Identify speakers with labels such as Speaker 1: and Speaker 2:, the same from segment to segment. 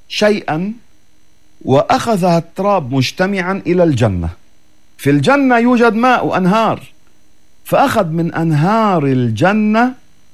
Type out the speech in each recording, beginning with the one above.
Speaker 1: شيئا وأخذها التراب مجتمعا إلى الجنة. في الجنة يوجد ماء وأنهار، فأخذ من أنهار الجنة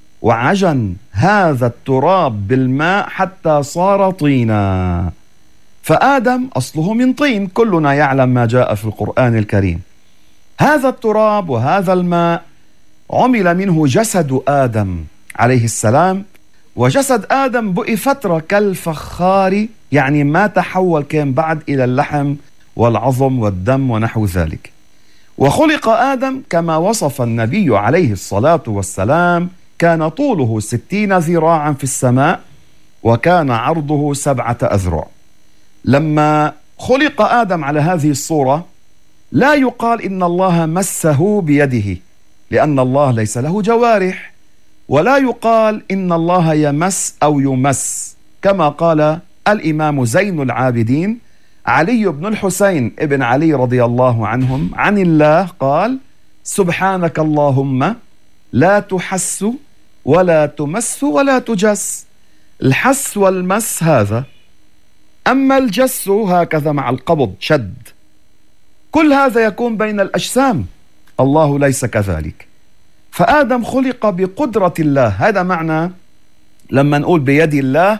Speaker 1: وعجن هذا التراب بالماء حتى صار طينا. فآدم أصله من طين، كلنا يعلم ما جاء في القرآن الكريم. هذا التراب وهذا الماء عمل منه جسد آدم عليه السلام، وجسد آدم بقي فترة كالفخار، يعني ما تحول كان بعد إلى اللحم والعظم والدم ونحو ذلك. وخلق آدم كما وصف النبي عليه الصلاة والسلام، كان طوله 60 ذراعا في السماء، وكان عرضه 7 أذرع. لما خلق آدم على هذه الصورة لا يقال إن الله مسه بيده، لأن الله ليس له جوارح، ولا يقال إن الله يمس أو يمس، كما قال الإمام زين العابدين علي بن الحسين ابن علي رضي الله عنهم عن الله قال: سبحانك اللهم لا تحس ولا تمس ولا تجس. الحس والمس هذا، أما الجس هكذا مع القبض شد، كل هذا يكون بين الأجسام، الله ليس كذلك. فآدم خلق بقدرة الله، هذا معنى لما نقول بيد الله،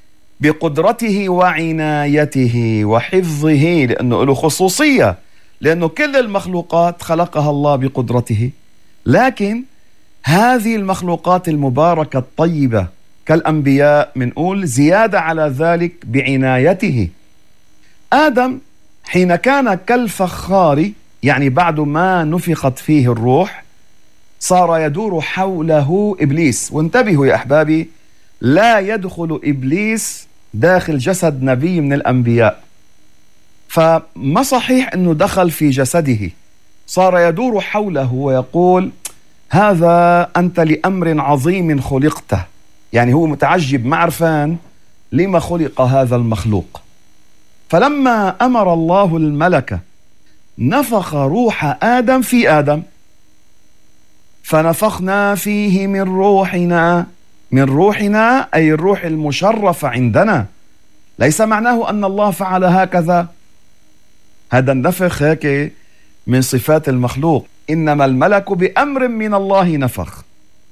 Speaker 1: بقدرته وعنايته وحفظه، لأنه له خصوصية، لأنه كل المخلوقات خلقها الله بقدرته، لكن هذه المخلوقات المباركة الطيبة كالأنبياء منقول زيادة على ذلك بعنايته. آدم حين كان كالفخار، يعني بعد ما نفخت فيه الروح، صار يدور حوله إبليس. وانتبهوا يا أحبابي، لا يدخل إبليس داخل جسد نبي من الأنبياء، فما صحيح أنه دخل في جسده، صار يدور حوله ويقول: هذا أنت لأمر عظيم خلقته، يعني هو متعجب معرفان لما خلق هذا المخلوق. فلما أمر الله الملك نفخ روح آدم في آدم، فنفخنا فيه من روحنا. من روحنا أي الروح المشرفة عندنا، ليس معناه أن الله فعل هكذا، هذا النفخ هيك من صفات المخلوق، إنما الملك بأمر من الله نفخ.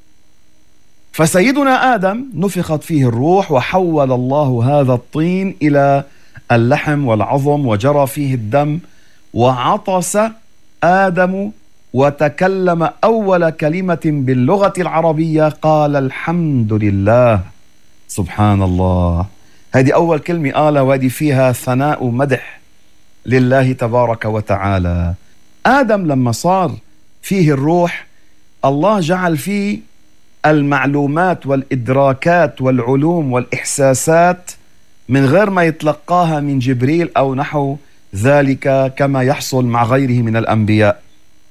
Speaker 1: فسيدنا آدم نفخت فيه الروح، وحول الله هذا الطين إلى اللحم والعظم، وجرى فيه الدم، وعطس آدم وتكلم أول كلمة باللغة العربية، قال: الحمد لله. سبحان الله، هذه أول كلمة قالها، وهذه فيها ثناء ومدح لله تبارك وتعالى. آدم لما صار فيه الروح، الله جعل فيه المعلومات والإدراكات والعلوم والإحساسات من غير ما يتلقاها من جبريل أو نحو ذلك كما يحصل مع غيره من الأنبياء.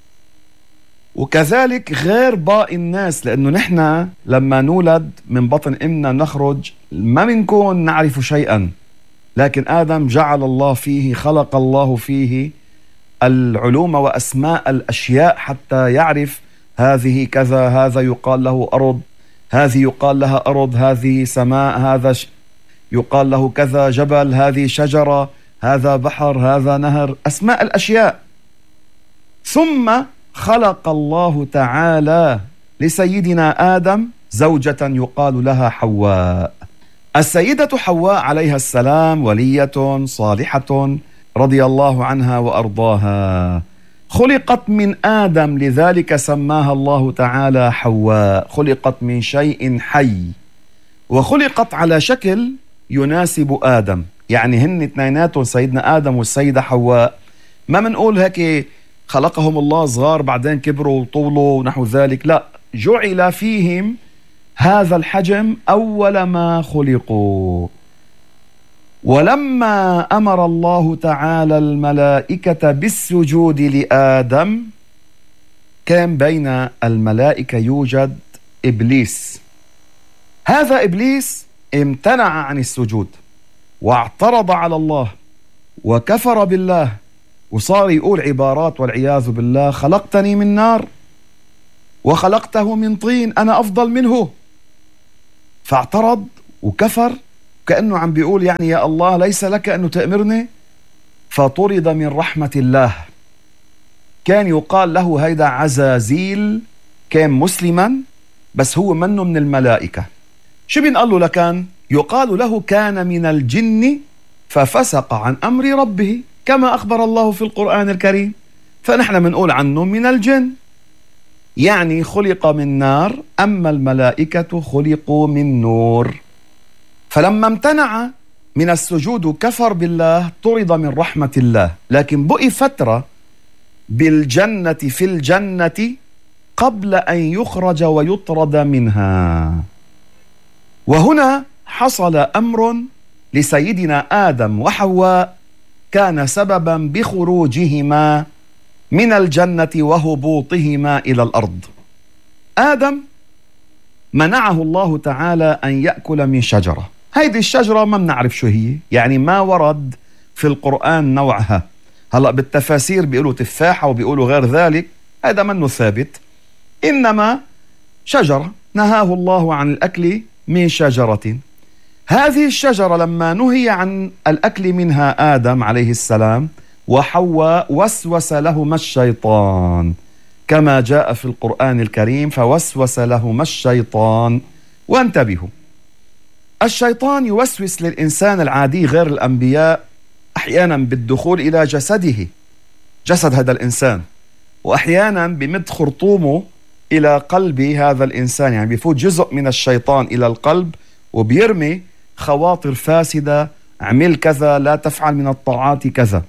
Speaker 1: وكذلك غير باقي الناس، لأنه نحن لما نولد من بطن أمنا نخرج ما بنكون نعرف شيئا، لكن آدم جعل الله فيه، خلق الله فيه العلوم وأسماء الأشياء حتى يعرف هذه كذا، هذا يقال له أرض، هذه يقال لها أرض، هذه سماء، هذا يقال له كذا جبل، هذه شجرة، هذا بحر، هذا نهر، أسماء الأشياء. ثم خلق الله تعالى لسيدنا آدم زوجة يقال لها حواء. السيدة حواء عليها السلام ولية صالحة رضي الله عنها وأرضاها، خلقت من آدم، لذلك سماها الله تعالى حواء، خلقت من شيء حي، وخلقت على شكل يناسب آدم، يعني هن اثنيناتهم سيدنا آدم والسيدة حواء، ما منقول هيك خلقهم الله صغار بعدين كبروا وطولوا ونحو ذلك، لا، جعل فيهم هذا الحجم أول ما خلقوا. ولما أمر الله تعالى الملائكة بالسجود لآدم، كان بين الملائكة يوجد إبليس. هذا إبليس امتنع عن السجود واعترض على الله وكفر بالله، وصار يقول عبارات والعياذ بالله: خلقتني من نار وخلقته من طين، أنا أفضل منه. فاعترض وكفر كأنه عم بيقول يعني يا الله ليس لك أنه تأمرني، فطرد من رحمة الله. كان يقال له هيدا عزازيل، كان مسلما بس هو منه من الملائكة. شو بينقال له لكان؟ يقال له كان من الجن ففسق عن أمر ربه كما أخبر الله في القرآن الكريم. فنحن بنقول عنه من الجن، يعني خلق من نار، أما الملائكة خلقوا من نور. فلما امتنع من السجود وكفر بالله طرد من رحمة الله، لكن بقي فترة بالجنة في الجنة قبل أن يخرج ويطرد منها. وهنا حصل أمر لسيدنا آدم وحواء كان سببا بخروجهما من الجنة وهبوطهما إلى الأرض. آدم منعه الله تعالى أن يأكل من شجرة، هيدي الشجرة ما بنعرف شو هي، يعني ما ورد في القرآن نوعها. هلأ بالتفاسير بيقولوا تفاحة وبيقولوا غير ذلك، هذا منه ثابت، إنما شجرة نهاه الله عن الأكل من شجرة. هذه الشجرة لما نهي عن الأكل منها آدم عليه السلام وحواء وسوس لهما الشيطان كما جاء في القرآن الكريم، فوسوس لهما الشيطان. وانتبهوا، الشيطان يوسوس للإنسان العادي غير الأنبياء أحيانا بالدخول إلى جسده، جسد هذا الإنسان، وأحيانا بمد خرطومه إلى قلب هذا الإنسان، يعني بيفوت جزء من الشيطان إلى القلب وبيرمي خواطر فاسدة، اعمل كذا، لا تفعل من الطاعات كذا،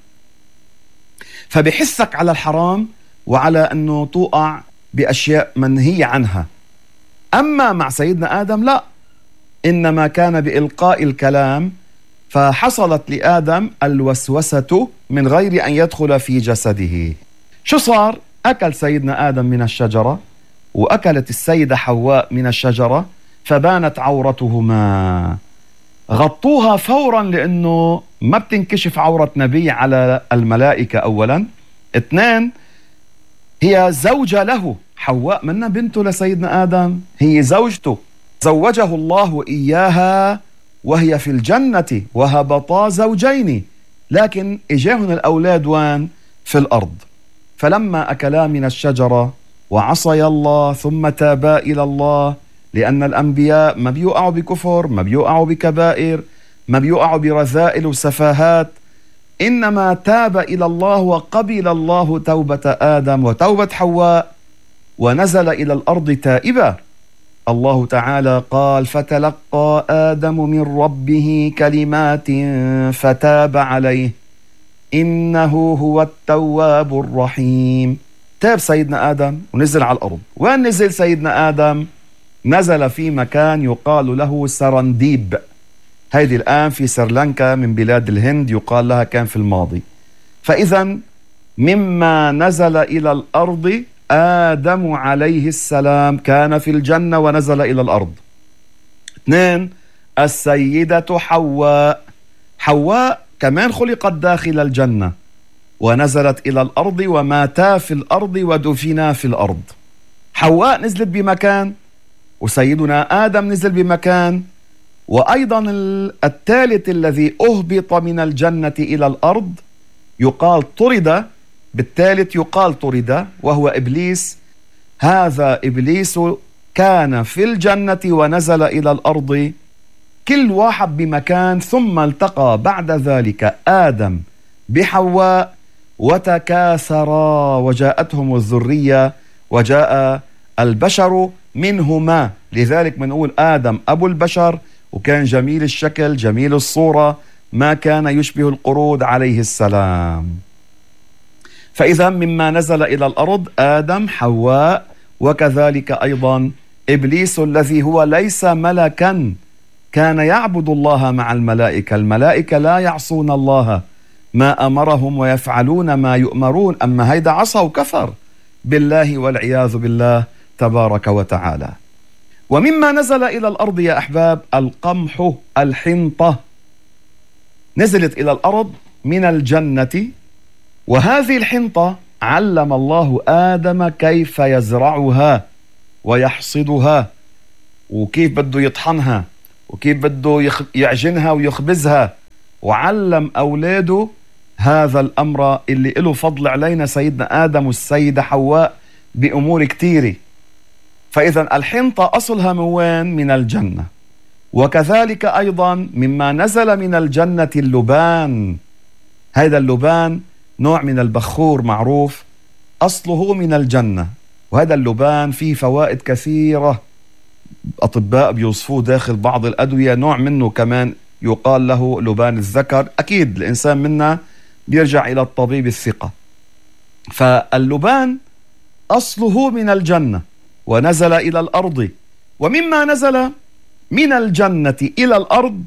Speaker 1: فبحسك على الحرام وعلى أنه توقع بأشياء منهي عنها. أما مع سيدنا آدم لا، إنما كان بإلقاء الكلام، فحصلت لآدم الوسوسة من غير أن يدخل في جسده. شو صار؟ أكل سيدنا آدم من الشجرة وأكلت السيدة حواء من الشجرة، فبانت عورتهما. غطوها فورا لأنه ما بتنكشف عورة نبي على الملائكة أولا. 2، هي زوجة له، حواء منا بنته لسيدنا آدم، هي زوجته، زوجه الله إياها وهي في الجنة وهبطا زوجين، لكن إجاهن الأولاد وين؟ في الأرض. فلما أكلا من الشجرة وعصيا الله ثم تابا إلى الله، لأن الأنبياء ما بيوقعوا بكفر، ما بيوقعوا بكبائر، ما بيوقعوا برذائل وسفاهات، إنما تاب إلى الله وقبل الله توبة آدم وتوبة حواء ونزل إلى الأرض تائبا. الله تعالى قال فتلقى آدم من ربه كلمات فتاب عليه إنه هو التواب الرحيم. تاب سيدنا آدم ونزل على الأرض. وين نزل سيدنا آدم؟ نزل في مكان يقال له سرنديب، هيدي الآن في سريلانكا من بلاد الهند، يقال لها كان في الماضي. فإذا مما نزل إلى الأرض آدم عليه السلام كان في الجنة ونزل إلى الأرض. 2، السيدة حواء، حواء كمان خلقت داخل الجنة ونزلت إلى الأرض وماتا في الأرض ودفنا في الأرض. حواء نزلت بمكان وسيدنا آدم نزل بمكان. وأيضا الثالث الذي أهبط من الجنة إلى الأرض يقال طرد، بالثالث يقال طرد، وهو إبليس. هذا إبليس كان في الجنة ونزل إلى الأرض، كل واحد بمكان، ثم التقى بعد ذلك آدم بحواء وتكاثرا وجاءتهم الذرية وجاء البشر منهما. لذلك بنقول آدم أبو البشر، وكان جميل الشكل جميل الصورة، ما كان يشبه القرود عليه السلام. فإذا مما نزل إلى الأرض آدم حواء، وكذلك أيضا إبليس الذي هو ليس ملكا، كان يعبد الله مع الملائكة. الملائكة لا يعصون الله ما أمرهم ويفعلون ما يؤمرون، أما هيدا عصى وكفر بالله والعياذ بالله تبارك وتعالى. ومما نزل إلى الأرض يا أحباب القمح، الحنطة، نزلت إلى الأرض من الجنة. وهذه الحنطة علم الله آدم كيف يزرعها ويحصدها وكيف بده يطحنها وكيف بده يعجنها ويخبزها، وعلم أولاده هذا الأمر اللي له فضل علينا سيدنا آدم والسيدة حواء بأمور كتيرة. فإذا الحنطة أصلها من وين؟ من الجنة. وكذلك أيضا مما نزل من الجنة اللبان. هذا اللبان نوع من البخور معروف، أصله من الجنة، وهذا اللبان فيه فوائد كثيرة، أطباء بيوصفوه داخل بعض الأدوية، نوع منه كمان يقال له لبان الذكر. أكيد الإنسان منا بيرجع إلى الطبيب الثقة. فاللبان أصله من الجنة ونزل إلى الأرض. ومما نزل من الجنة إلى الأرض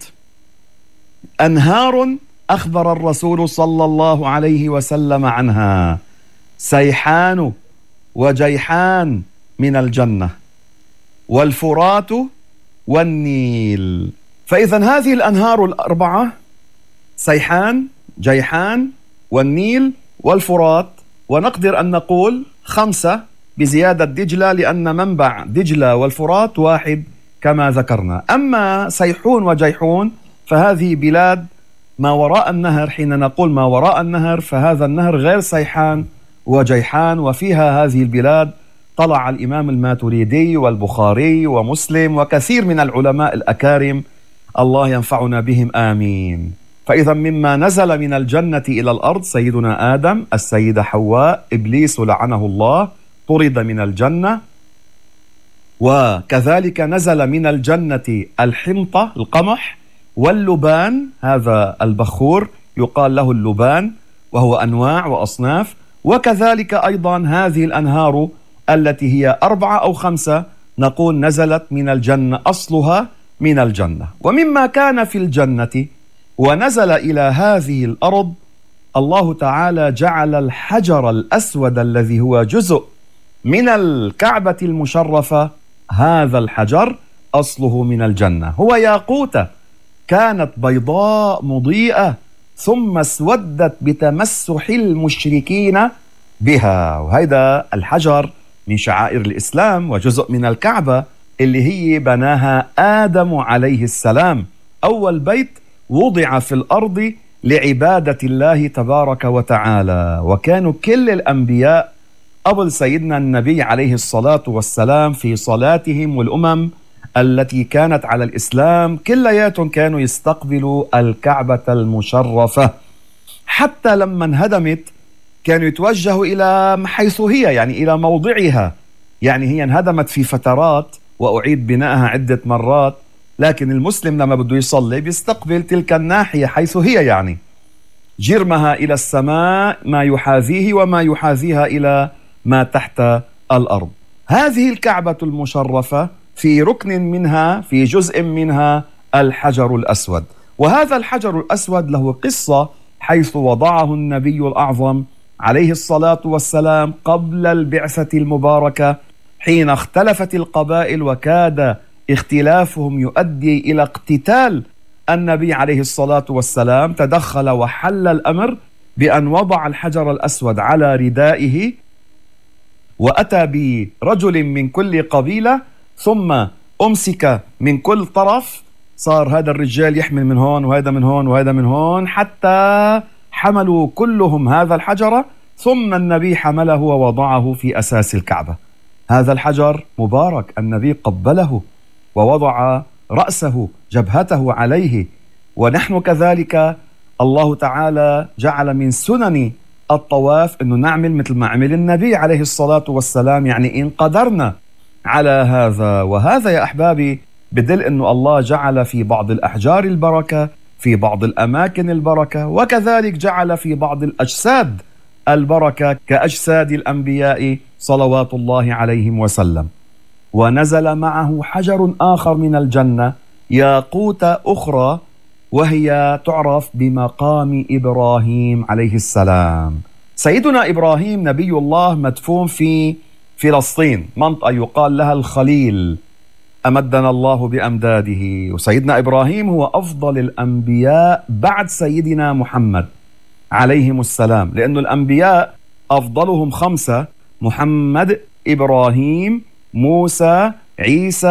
Speaker 1: أنهار أخبر الرسول صلى الله عليه وسلم عنها، سيحان وجيحان من الجنة، والفرات والنيل. فإذا هذه الأنهار الأربعة، سيحان، جيحان، والنيل، والفرات، ونقدر أن نقول 5 بزيادة دجلة، لأن منبع دجلة والفرات واحد كما ذكرنا. أما سيحون وجيحون فهذه بلاد ما وراء النهر. حين نقول ما وراء النهر فهذا النهر غير سيحان وجيحان، وفيها هذه البلاد طلع الإمام الماتريدي والبخاري ومسلم وكثير من العلماء الأكارم، الله ينفعنا بهم آمين. فإذا مما نزل من الجنة إلى الأرض سيدنا آدم، السيدة حواء، إبليس لعنه الله طرد من الجنة. وكذلك نزل من الجنة الحنطة القمح، واللبان هذا البخور يقال له اللبان، وهو أنواع وأصناف. وكذلك أيضا هذه الأنهار التي هي 4 أو 5 نقول نزلت من الجنة، أصلها من الجنة. ومما كان في الجنة ونزل إلى هذه الأرض، الله تعالى جعل الحجر الأسود الذي هو جزء من الكعبة المشرفة، هذا الحجر أصله من الجنة، هو ياقوتة كانت بيضاء مضيئة ثم اسودت بتمسح المشركين بها. وهذا الحجر من شعائر الإسلام وجزء من الكعبة اللي هي بناها آدم عليه السلام. أول بيت وضع في الأرض لعبادة الله تبارك وتعالى، وكانوا كل الأنبياء قبل سيدنا النبي عليه الصلاة والسلام في صلاتهم، والأمم التي كانت على الإسلام كلياتهم كانوا يستقبلوا الكعبة المشرفة. حتى لما انهدمت كانوا يتوجهوا إلى حيث هي، يعني إلى موضعها. يعني هي انهدمت في فترات وأعيد بنائها عدة مرات، لكن المسلم لما بده يصلي بيستقبل تلك الناحية حيث هي، يعني جرمها إلى السماء ما يحاذيه وما يحاذيها إلى ما تحت الأرض. هذه الكعبة المشرفة في ركن منها، في جزء منها الحجر الأسود. وهذا الحجر الأسود له قصة، حيث وضعه النبي الأعظم عليه الصلاة والسلام قبل البعثة المباركة، حين اختلفت القبائل وكاد اختلافهم يؤدي إلى اقتتال النبي عليه الصلاة والسلام. تدخل وحل الأمر بأن وضع الحجر الأسود على ردائه، وأتى برجل من كل قبيلة، ثم أمسك من كل طرف، صار هذا الرجال يحمل من هون وهذا من هون وهذا من هون، حتى حملوا كلهم هذا الحجر، ثم النبي حمله ووضعه في أساس الكعبة. هذا الحجر مبارك، النبي قبله ووضع رأسه جبهته عليه. ونحن كذلك الله تعالى جعل من سنن الطواف أنه نعمل مثل ما عمل النبي عليه الصلاة والسلام، يعني إن قدرنا على هذا. وهذا يا أحبابي بدل أنه الله جعل في بعض الأحجار البركة، في بعض الأماكن البركة، وكذلك جعل في بعض الأجساد البركة كأجساد الأنبياء صلوات الله عليهم وسلم. ونزل معه حجر آخر من الجنة، ياقوتة أخرى، وهي تعرف بمقام إبراهيم عليه السلام. سيدنا إبراهيم نبي الله مدفون في فلسطين، منطقة يقال لها الخليل، أمدنا الله بأمداده. وسيدنا إبراهيم هو أفضل الأنبياء بعد سيدنا محمد عليهم السلام، لأن الأنبياء أفضلهم 5: محمد، إبراهيم، موسى، عيسى،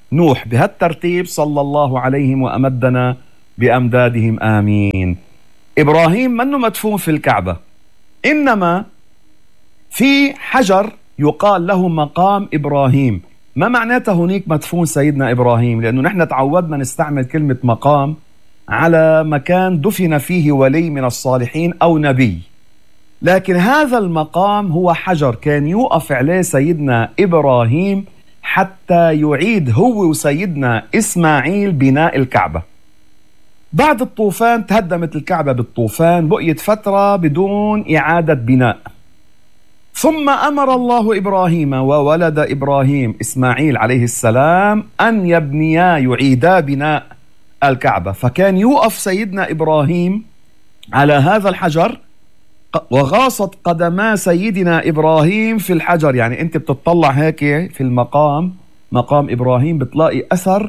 Speaker 1: نوح. بهالترتيب صلى الله عليهم وأمدنا بأمدادهم آمين. إبراهيم منه مدفون في الكعبة، إنما في حجر يقال له مقام إبراهيم. ما معناته هناك مدفون سيدنا إبراهيم؟ لأنه نحن تعودنا نستعمل كلمة مقام على مكان دفن فيه ولي من الصالحين أو نبي، لكن هذا المقام هو حجر كان يوقف عليه سيدنا إبراهيم حتى يعيد هو وسيدنا إسماعيل بناء الكعبة. بعد الطوفان تهدمت الكعبة بالطوفان، بقيت فترة بدون إعادة بناء، ثم أمر الله إبراهيم وولد إبراهيم إسماعيل عليه السلام أن يبنيا يعيدا بناء الكعبة. فكان يوقف سيدنا إبراهيم على هذا الحجر، وغاصت قدما سيدنا إبراهيم في الحجر. يعني أنت بتطلع هيك في المقام، مقام إبراهيم، بتلاقي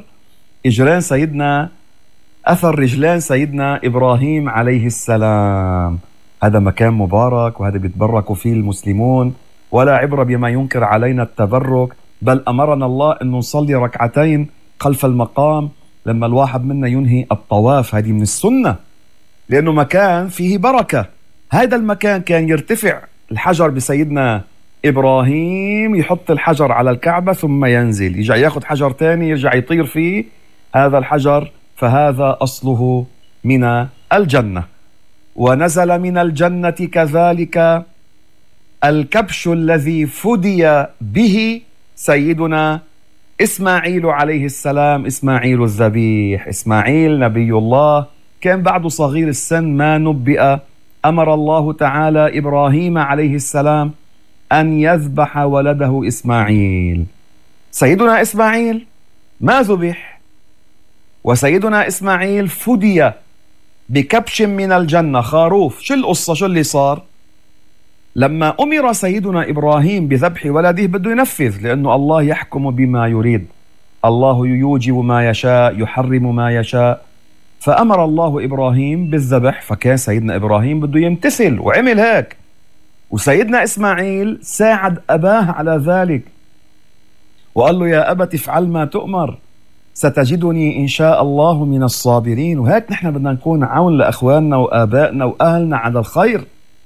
Speaker 1: أثر رجلين سيدنا إبراهيم عليه السلام. هذا مكان مبارك، وهذا بيتبرك فيه المسلمون، ولا عبرة بما ينكر علينا التبرك، بل أمرنا الله أن نصلي ركعتين خلف المقام لما الواحد منا ينهي الطواف. هذه من السنة، لأنه مكان فيه بركة. هذا المكان كان يرتفع الحجر بسيدنا إبراهيم، يحط الحجر على الكعبة ثم ينزل، يرجع ياخذ حجر تاني يرجع يطير فيه هذا الحجر. فهذا أصله من الجنة. ونزل من الجنة كذلك الكبش الذي فدي به سيدنا إسماعيل عليه السلام، إسماعيل الذبيح. إسماعيل نبي الله كان بعد صغير السن، ما نبئ. أمر الله تعالى إبراهيم عليه السلام أن يذبح ولده إسماعيل. سيدنا إسماعيل ما ذبح، وسيدنا إسماعيل فدي بكبش من الجنة، خروف. شو القصة؟ شو اللي صار؟ لما أمر سيدنا إبراهيم بذبح ولده بده ينفذ، لأنه الله يحكم بما يريد، الله يوجب ما يشاء يحرم ما يشاء. فأمر الله إبراهيم بالذبح، فكان سيدنا إبراهيم بده يمتثل وعمل هيك، وسيدنا إسماعيل ساعد أباه على ذلك وقال له يا أبت افعل ما تؤمر ستجدني إن شاء الله من الصابرين. وهيك نحن بدنا نكون عون لأخواننا وآبائنا وأهلنا على الخير.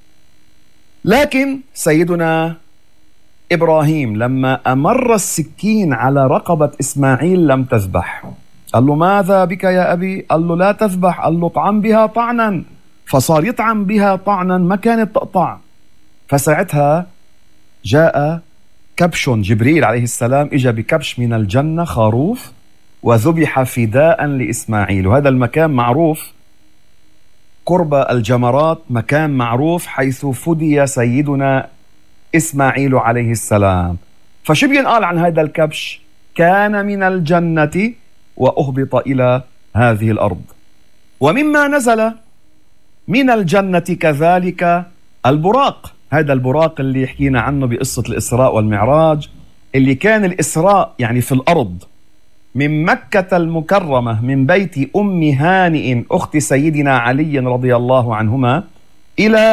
Speaker 1: لكن سيدنا إبراهيم لما أمر السكين على رقبة إسماعيل لم تذبح. قال له ماذا بك يا أبي؟ قال له لا تذبح. قال له طعن بها طعنا، فصار يطعن بها طعنا ما كانت تقطع. فساعتها جاء كبش، جبريل عليه السلام إجا بكبش من الجنة، خروف، وذبح فداء لإسماعيل. وهذا المكان معروف قرب الجمرات، مكان معروف حيث فدي سيدنا إسماعيل عليه السلام. فشو بينقال عن هذا الكبش؟ كان من الجنة وأهبط إلى هذه الأرض. ومما نزل من الجنة كذلك البراق. هذا البراق اللي حكينا عنه بقصة الإسراء والمعراج، اللي كان الإسراء يعني في الأرض من مكة المكرمة، من بيت أم هانئ أخت سيدنا علي رضي الله عنهما، إلى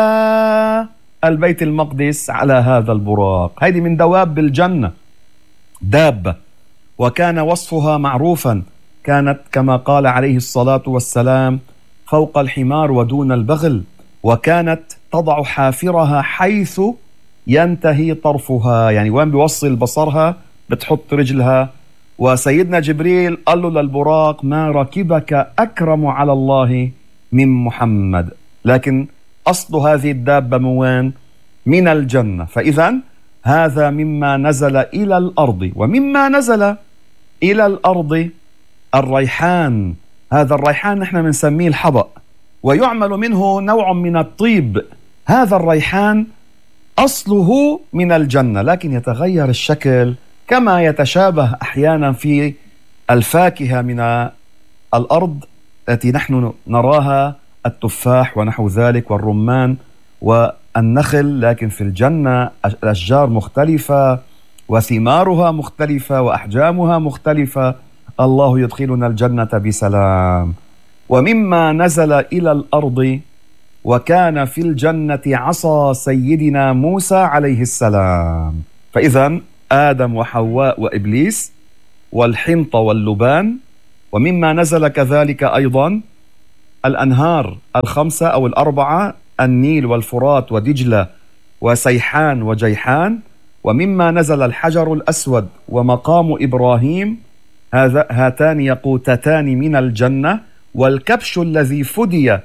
Speaker 1: البيت المقدس على هذا البراق. هذه من دواب الجنة، دابة، وكان وصفها معروفا، كانت كما قال عليه الصلاة والسلام فوق الحمار ودون البغل، وكانت تضع حافرها حيث ينتهي طرفها، يعني وين بيوصل بصرها بتحط رجلها. وسيدنا جبريل قال له للبراق ما ركبك أكرم على الله من محمد. لكن أصل هذه الدابة من وين؟ من الجنة. فإذا هذا مما نزل إلى الأرض. ومما نزل إلى الأرض الريحان. هذا الريحان نحن بنسميه الحبأ، ويعمل منه نوع من الطيب. هذا الريحان أصله من الجنة، لكن يتغير الشكل كما يتشابه أحيانا في الفاكهة من الأرض التي نحن نراها، التفاح ونحو ذلك والرمان والنخل. لكن في الجنة الأشجار مختلفة وثمارها مختلفة وأحجامها مختلفة. الله يدخلنا الجنة بسلام. ومما نزل إلى الأرض وكان في الجنة عصا سيدنا موسى عليه السلام. فإذا آدم وحواء وإبليس والحنط واللبان. ومما نزل كذلك أيضا الأنهار الخمسة أو الأربعة، النيل والفرات ودجلة وسيحان وجيحان. ومما نزل الحجر الأسود ومقام إبراهيم، هاتان يقوتتان من الجنة، والكبش الذي فدي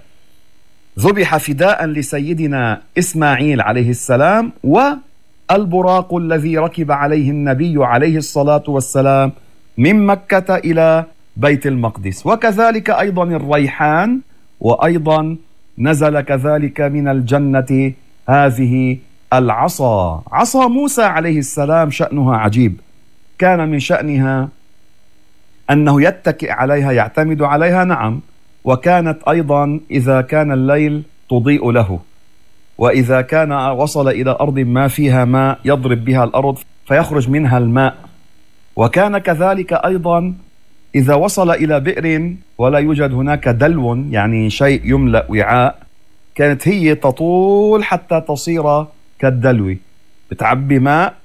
Speaker 1: ذبح فداء لسيدنا إسماعيل عليه السلام، والبراق الذي ركب عليه النبي عليه الصلاة والسلام من مكة إلى بيت المقدس. وكذلك أيضا الريحان، وأيضا نزل كذلك من الجنة هذه العصا، عصا موسى عليه السلام. شأنها عجيب، كان من شأنها أنه يتكئ عليها، يعتمد عليها، نعم. وكانت أيضا إذا كان الليل تضيء له، وإذا كان وصل إلى أرض ما فيها ماء يضرب بها الأرض فيخرج منها الماء. وكان كذلك أيضا إذا وصل إلى بئر ولا يوجد هناك دلو، يعني شيء يملأ وعاء، كانت هي تطول حتى تصير كالدلو، بتعبي ماء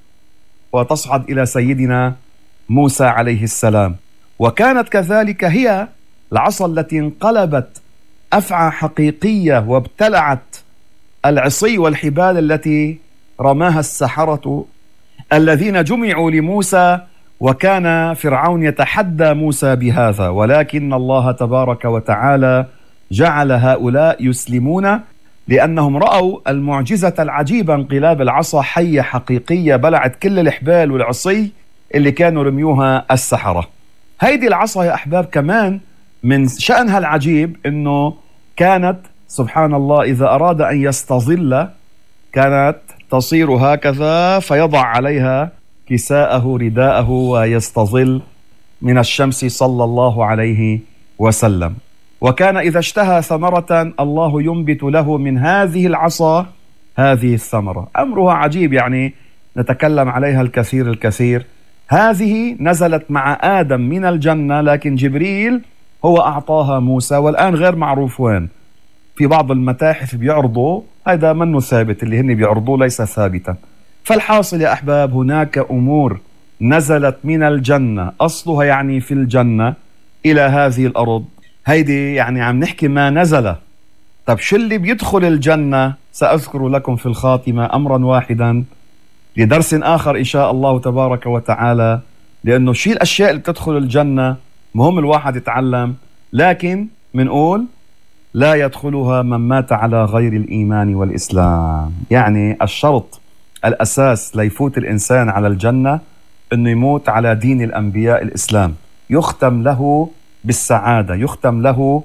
Speaker 1: وتصعد إلى سيدنا موسى عليه السلام. وكانت كذلك هي العصا التي انقلبت أفعى حقيقية وابتلعت العصي والحبال التي رماها السحرة الذين جمعوا لموسى، وكان فرعون يتحدى موسى بهذا، ولكن الله تبارك وتعالى جعل هؤلاء يسلمون لأنهم رأوا المعجزة العجيبة، انقلاب العصا حية حقيقية بلعت كل الحبال والعصي اللي كانوا رميوها السحرة. هيدي العصا يا أحباب كمان من شأنها العجيب أنه كانت سبحان الله إذا أراد أن يستظل كانت تصير هكذا، فيضع عليها كساءه رداءه ويستظل من الشمس صلى الله عليه وسلم. وكان إذا اشتهى ثمرة الله ينبت له من هذه العصا هذه الثمرة. أمرها عجيب، يعني نتكلم عليها الكثير. هذه نزلت مع آدم من الجنة، لكن جبريل هو أعطاها موسى، والآن غير معروف وين. في بعض المتاحف بيعرضوا، هذا منه ثابت، اللي هن بيعرضوه ليس ثابتا. فالحاصل يا أحباب هناك أمور نزلت من الجنة، أصلها يعني في الجنة، إلى هذه الأرض. هيدي يعني عم نحكي ما نزل. طب شو اللي بيدخل الجنة؟ سأذكر لكم في الخاتمة أمرا واحدا لدرس آخر إن شاء الله تبارك وتعالى، لأنه شيء الأشياء اللي بتدخل الجنة مهم الواحد يتعلم، لكن منقول لا يدخلها من مات على غير الإيمان والإسلام. يعني الشرط الأساس ليفوت الإنسان على الجنة أنه يموت على دين الأنبياء الإسلام، يختم له بالسعادة، يختم له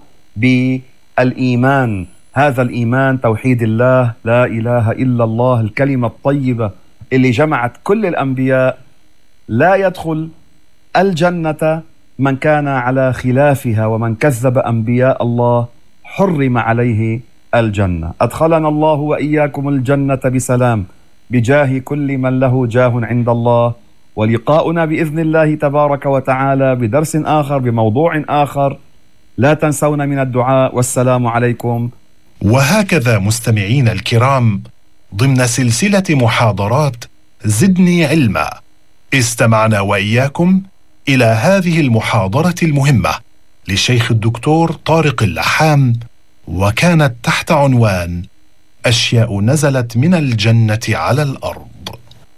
Speaker 1: بالإيمان. هذا الإيمان توحيد الله، لا إله إلا الله، الكلمة الطيبة اللي جمعت كل الأنبياء. لا يدخل الجنة من كان على خلافها، ومن كذب أنبياء الله حرم عليه الجنة. أدخلنا الله وإياكم الجنة بسلام بجاه كل من له جاه عند الله. ولقاؤنا بإذن الله تبارك وتعالى بدرس آخر بموضوع آخر. لا تنسون من الدعاء، والسلام عليكم.
Speaker 2: وهكذا مستمعين الكرام، ضمن سلسلة محاضرات زدني علما، استمعنا وإياكم إلى هذه المحاضرة المهمة للشيخ الدكتور طارق اللحام، وكانت تحت عنوان أشياء نزلت من الجنة على الأرض.